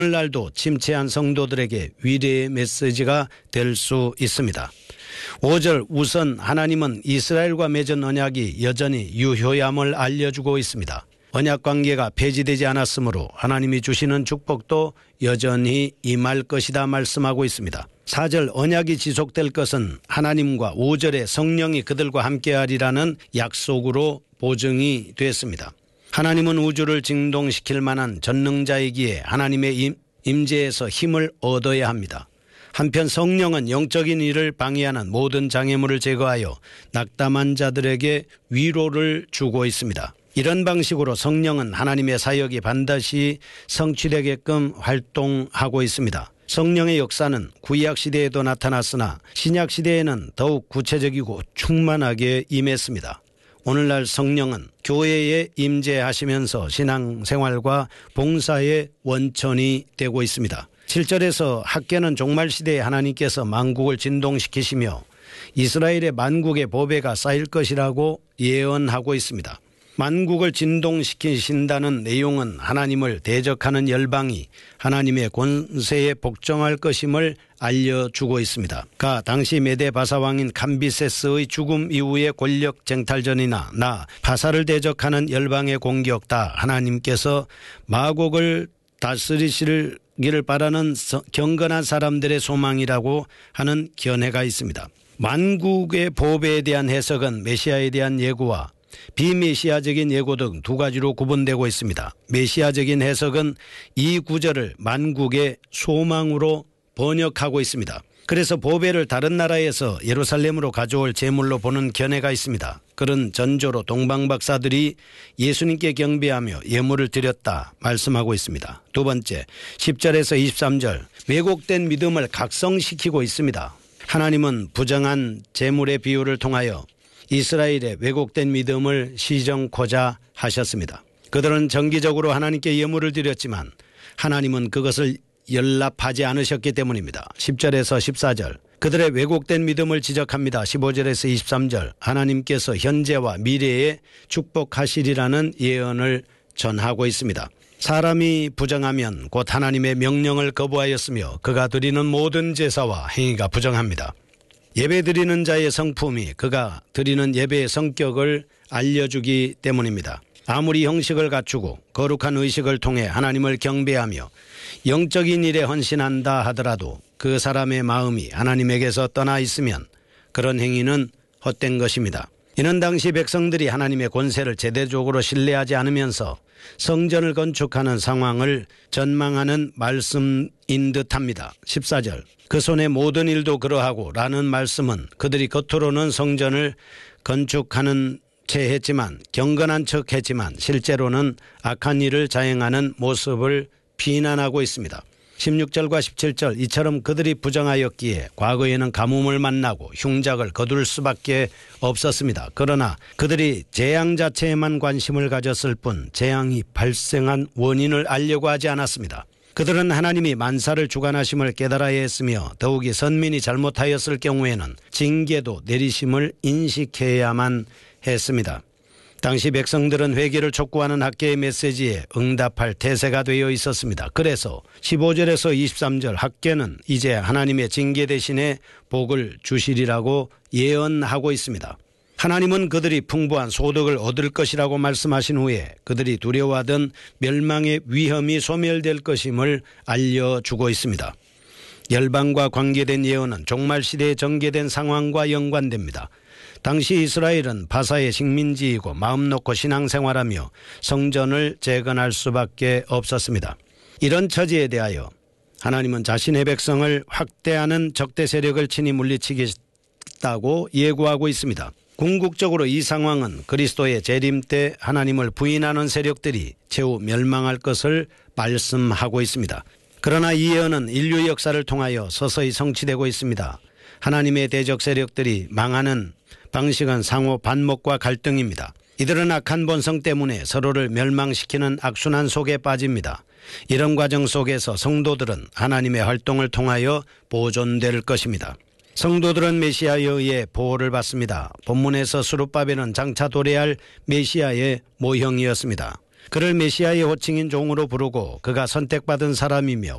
오늘날도 침체한 성도들에게 위로의 메시지가 될 수 있습니다. 5절 우선 하나님은 이스라엘과 맺은 언약이 여전히 유효함을 알려주고 있습니다. 언약 관계가 폐지되지 않았으므로 하나님이 주시는 축복도 여전히 임할 것이다 말씀하고 있습니다. 4절 언약이 지속될 것은 하나님과 5절에 성령이 그들과 함께하리라는 약속으로 보증이 됐습니다. 하나님은 우주를 진동시킬 만한 전능자이기에 하나님의 임재에서 힘을 얻어야 합니다. 한편 성령은 영적인 일을 방해하는 모든 장애물을 제거하여 낙담한 자들에게 위로를 주고 있습니다. 이런 방식으로 성령은 하나님의 사역이 반드시 성취되게끔 활동하고 있습니다. 성령의 역사는 구약시대에도 나타났으나 신약시대에는 더욱 구체적이고 충만하게 임했습니다. 오늘날 성령은 교회에 임재하시면서 신앙생활과 봉사의 원천이 되고 있습니다. 7절에서 학개는 종말시대에 하나님께서 만국을 진동시키시며 이스라엘의 만국의 보배가 쌓일 것이라고 예언하고 있습니다. 만국을 진동시키신다는 내용은 하나님을 대적하는 열방이 하나님의 권세에 복종할 것임을 알려주고 있습니다. 당시 메데 바사왕인 캄비세스의 죽음 이후의 권력 쟁탈전이나 바사를 대적하는 열방의 공격 다 하나님께서 마곡을 다스리시기를 바라는 경건한 사람들의 소망이라고 하는 견해가 있습니다. 만국의 보배에 대한 해석은 메시아에 대한 예고와 비메시아적인 예고 등 두 가지로 구분되고 있습니다. 메시아적인 해석은 이 구절을 만국의 소망으로 번역하고 있습니다. 그래서 보배를 다른 나라에서 예루살렘으로 가져올 제물로 보는 견해가 있습니다. 그런 전조로 동방박사들이 예수님께 경배하며 예물을 드렸다 말씀하고 있습니다. 두 번째 10절에서 23절 왜곡된 믿음을 각성시키고 있습니다. 하나님은 부정한 제물의 비유를 통하여 이스라엘의 왜곡된 믿음을 시정코자 하셨습니다. 그들은 정기적으로 하나님께 예물을 드렸지만 하나님은 그것을 연락하지 않으셨기 때문입니다. 10절에서 14절 그들의 왜곡된 믿음을 지적합니다. 15절에서 23절 하나님께서 현재와 미래에 축복하시리라는 예언을 전하고 있습니다. 사람이 부정하면 곧 하나님의 명령을 거부하였으며 그가 드리는 모든 제사와 행위가 부정합니다. 예배 드리는 자의 성품이 그가 드리는 예배의 성격을 알려주기 때문입니다. 아무리 형식을 갖추고 거룩한 의식을 통해 하나님을 경배하며 영적인 일에 헌신한다 하더라도 그 사람의 마음이 하나님에게서 떠나 있으면 그런 행위는 헛된 것입니다. 이는 당시 백성들이 하나님의 권세를 제대적으로 신뢰하지 않으면서 성전을 건축하는 상황을 전망하는 말씀인 듯합니다. 14절 그 손의 모든 일도 그러하고 라는 말씀은 그들이 겉으로는 성전을 건축하는 채 했지만 경건한 척 했지만 실제로는 악한 일을 자행하는 모습을 비난하고 있습니다. 16절과 17절 이처럼 그들이 부정하였기에 과거에는 가뭄을 만나고 흉작을 거둘 수밖에 없었습니다. 그러나 그들이 재앙 자체에만 관심을 가졌을 뿐 재앙이 발생한 원인을 알려고 하지 않았습니다. 그들은 하나님이 만사를 주관하심을 깨달아야 했으며 더욱이 선민이 잘못하였을 경우에는 징계도 내리심을 인식해야만 했습니다. 당시 백성들은 회개를 촉구하는 학개의 메시지에 응답할 태세가 되어 있었습니다. 그래서 15절에서 23절 학개는 이제 하나님의 징계 대신에 복을 주시리라고 예언하고 있습니다. 하나님은 그들이 풍부한 소득을 얻을 것이라고 말씀하신 후에 그들이 두려워하던 멸망의 위험이 소멸될 것임을 알려주고 있습니다. 열방과 관계된 예언은 종말시대에 전개된 상황과 연관됩니다. 당시 이스라엘은 바사의 식민지이고 마음 놓고 신앙생활하며 성전을 재건할 수밖에 없었습니다. 이런 처지에 대하여 하나님은 자신의 백성을 확대하는 적대 세력을 친히 물리치겠다고 예고하고 있습니다. 궁극적으로 이 상황은 그리스도의 재림 때 하나님을 부인하는 세력들이 최후 멸망할 것을 말씀하고 있습니다. 그러나 이 예언은 인류 역사를 통하여 서서히 성취되고 있습니다. 하나님의 대적 세력들이 망하는 방식은 상호 반목과 갈등입니다. 이들은 악한 본성 때문에 서로를 멸망시키는 악순환 속에 빠집니다. 이런 과정 속에서 성도들은 하나님의 활동을 통하여 보존될 것입니다. 성도들은 메시아에 의해 보호를 받습니다. 본문에서 스룹바벨은 장차 도래할 메시아의 모형이었습니다. 그를 메시아의 호칭인 종으로 부르고 그가 선택받은 사람이며